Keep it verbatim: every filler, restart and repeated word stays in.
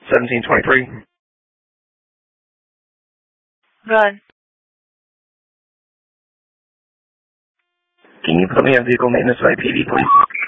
seventeen twenty-three. Run. Can you put me on vehicle maintenance by P V, please?